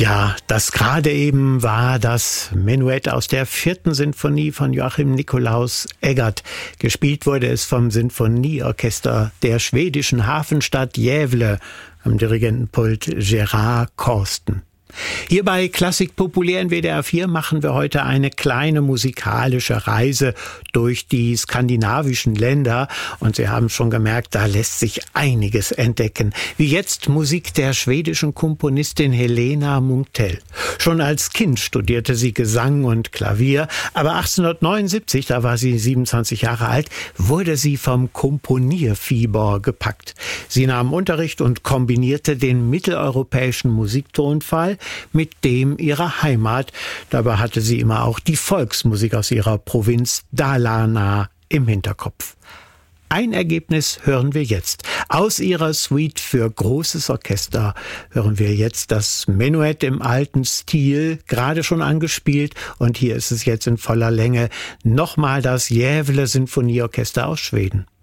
Ja, das gerade eben war das Menuett aus der 4. Sinfonie von Joachim Nikolaus Eggert. Gespielt wurde es vom Sinfonieorchester der schwedischen Hafenstadt Gävle, am Dirigentenpult Gerard Korsten. Hier bei Klassik Populär in WDR 4 machen wir heute eine kleine musikalische Reise durch die skandinavischen Länder. Und Sie haben schon gemerkt, da lässt sich einiges entdecken. Wie jetzt Musik der schwedischen Komponistin Helena Munktell. Schon als Kind studierte sie Gesang und Klavier. Aber 1879, da war sie 27 Jahre alt, wurde sie vom Komponierfieber gepackt. Sie nahm Unterricht und kombinierte den mitteleuropäischen Musiktonfall mit dem ihrer Heimat. Dabei hatte sie immer auch die Volksmusik aus ihrer Provinz Dalarna im Hinterkopf. Ein Ergebnis hören wir jetzt. Aus ihrer Suite für großes Orchester hören wir jetzt das Menuett im alten Stil, gerade schon angespielt. Und hier ist es jetzt in voller Länge. Nochmal das Gävle Sinfonieorchester aus Schweden.